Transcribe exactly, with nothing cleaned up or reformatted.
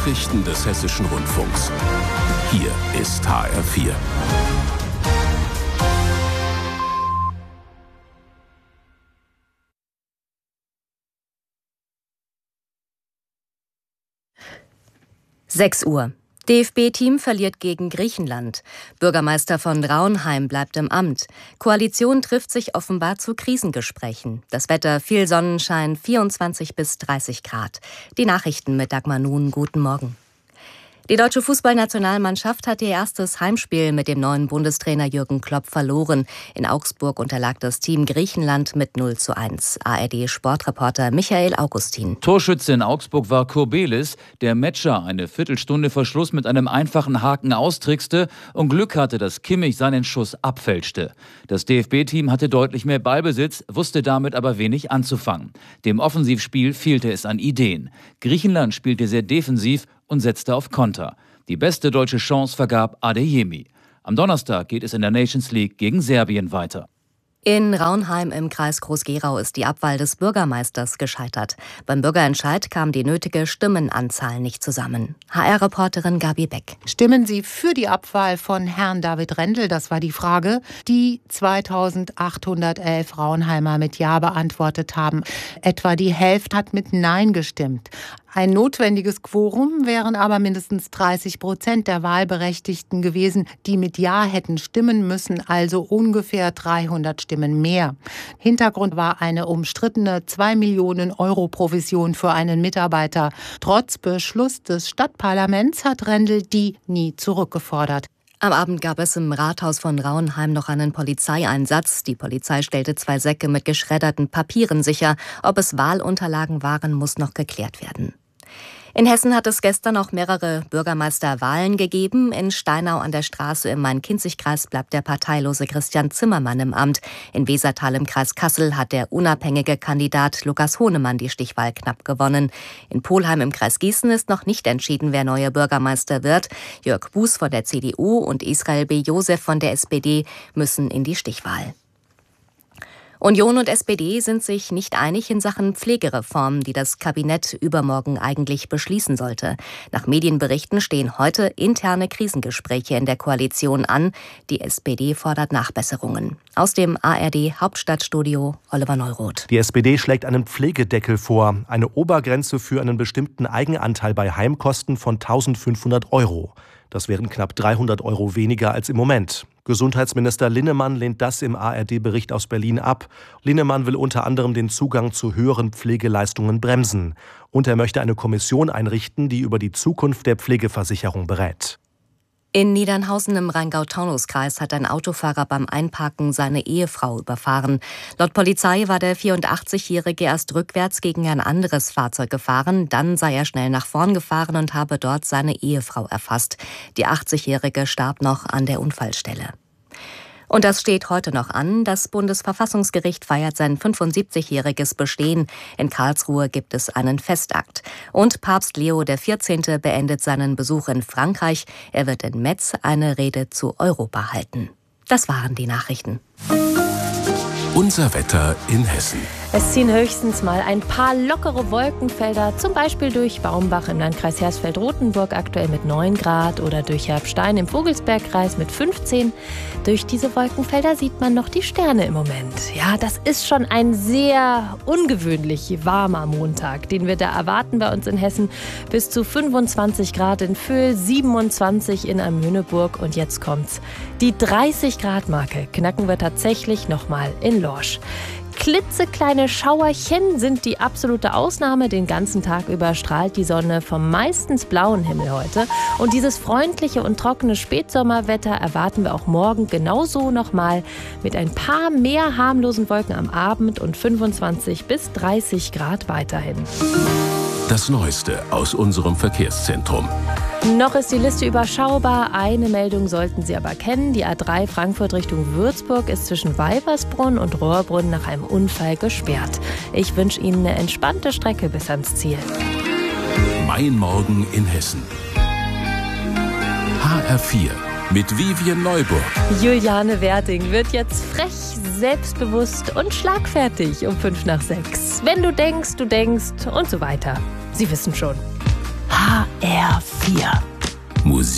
Nachrichten des Hessischen Rundfunks. Hier ist H R vier. sechs Uhr. D F B-Team verliert gegen Griechenland. Bürgermeister von Raunheim bleibt im Amt. Koalition trifft sich offenbar zu Krisengesprächen. Das Wetter viel Sonnenschein, vierundzwanzig bis dreißig Grad. Die Nachrichten mit Dagmar Nuhn. Guten Morgen. Die deutsche Fußballnationalmannschaft hat ihr erstes Heimspiel mit dem neuen Bundestrainer Jürgen Klopp verloren. In Augsburg unterlag das Team Griechenland mit null zu eins. A R D-Sportreporter Michael Augustin. Torschütze in Augsburg war Kurbelis, der Metscher eine Viertelstunde vor Schluss mit einem einfachen Haken austrickste und Glück hatte, dass Kimmich seinen Schuss abfälschte. Das D F B-Team hatte deutlich mehr Ballbesitz, wusste damit aber wenig anzufangen. Dem Offensivspiel fehlte es an Ideen. Griechenland spielte sehr defensiv und setzte auf Konter. Die beste deutsche Chance vergab Adeyemi. Am Donnerstag geht es in der Nations League gegen Serbien weiter. In Raunheim im Kreis Groß-Gerau ist die Abwahl des Bürgermeisters gescheitert. Beim Bürgerentscheid kam die nötige Stimmenanzahl nicht zusammen. H R-Reporterin Gabi Beck. Stimmen Sie für die Abwahl von Herrn David Rendel? Das war die Frage, die zweitausendachthundertelf Raunheimer mit Ja beantwortet haben. Etwa die Hälfte hat mit Nein gestimmt. Ein notwendiges Quorum wären aber mindestens dreißig Prozent der Wahlberechtigten gewesen, die mit Ja hätten stimmen müssen, also ungefähr dreihundert Stimmen mehr. Hintergrund war eine umstrittene zwei Millionen Euro Provision für einen Mitarbeiter. Trotz Beschluss des Stadtparlaments hat Rendel die nie zurückgefordert. Am Abend gab es im Rathaus von Raunheim noch einen Polizeieinsatz. Die Polizei stellte zwei Säcke mit geschredderten Papieren sicher. Ob es Wahlunterlagen waren, muss noch geklärt werden. In Hessen hat es gestern auch mehrere Bürgermeisterwahlen gegeben. In Steinau an der Straße im Main-Kinzig-Kreis bleibt der parteilose Christian Zimmermann im Amt. In Wesertal im Kreis Kassel hat der unabhängige Kandidat Lukas Hohnemann die Stichwahl knapp gewonnen. In Polheim im Kreis Gießen ist noch nicht entschieden, wer neuer Bürgermeister wird. Jörg Buß von der C D U und Israel B. Josef von der S P D müssen in die Stichwahl. Union und S P D sind sich nicht einig in Sachen Pflegereform, die das Kabinett übermorgen eigentlich beschließen sollte. Nach Medienberichten stehen heute interne Krisengespräche in der Koalition an. Die S P D fordert Nachbesserungen. Aus dem A R D-Hauptstadtstudio Oliver Neuroth. Die S P D schlägt einen Pflegedeckel vor, eine Obergrenze für einen bestimmten Eigenanteil bei Heimkosten von eintausendfünfhundert Euro. Das wären knapp dreihundert Euro weniger als im Moment. Gesundheitsminister Linnemann lehnt das im A R D-Bericht aus Berlin ab. Linnemann will unter anderem den Zugang zu höheren Pflegeleistungen bremsen. Und er möchte eine Kommission einrichten, die über die Zukunft der Pflegeversicherung berät. In Niedernhausen im Rheingau-Taunus-Kreis hat ein Autofahrer beim Einparken seine Ehefrau überfahren. Laut Polizei war der vierundachtzigjährige erst rückwärts gegen ein anderes Fahrzeug gefahren. Dann sei er schnell nach vorn gefahren und habe dort seine Ehefrau erfasst. Die achtzigjährige starb noch an der Unfallstelle. Und das steht heute noch an. Das Bundesverfassungsgericht feiert sein fünfundsiebzigjähriges Bestehen. In Karlsruhe gibt es einen Festakt. Und Papst Leo der vierzehnte beendet seinen Besuch in Frankreich. Er wird in Metz eine Rede zu Europa halten. Das waren die Nachrichten. Unser Wetter in Hessen. Es ziehen höchstens mal ein paar lockere Wolkenfelder, zum Beispiel durch Baumbach im Landkreis Hersfeld-Rotenburg aktuell mit neun Grad oder durch Herbstein im Vogelsbergkreis mit fünfzehn. Durch diese Wolkenfelder sieht man noch die Sterne im Moment. Ja, das ist schon ein sehr ungewöhnlich warmer Montag, den wir da erwarten bei uns in Hessen. Bis zu fünfundzwanzig Grad in Vöhl, siebenundzwanzig in Amöneburg und jetzt kommt's. Die dreißig Grad Marke knacken wir tatsächlich nochmal in Lorsch. Klitzekleine Schauerchen sind die absolute Ausnahme. Den ganzen Tag über strahlt die Sonne vom meistens blauen Himmel heute. Und dieses freundliche und trockene Spätsommerwetter erwarten wir auch morgen genauso nochmal mit ein paar mehr harmlosen Wolken am Abend und fünfundzwanzig bis dreißig Grad weiterhin. Das Neueste aus unserem Verkehrszentrum. Noch ist die Liste überschaubar. Eine Meldung sollten Sie aber kennen. Die A drei Frankfurt Richtung Würzburg ist zwischen Weibersbrunn und Rohrbrunn nach einem Unfall gesperrt. Ich wünsche Ihnen eine entspannte Strecke bis ans Ziel. Mein Morgen in Hessen. H R vier mit Vivien Neuburg. Juliane Werting wird jetzt frech, selbstbewusst und schlagfertig um fünf nach sechs. Wenn du denkst, du denkst und so weiter. Sie wissen schon. H R R vier. Musik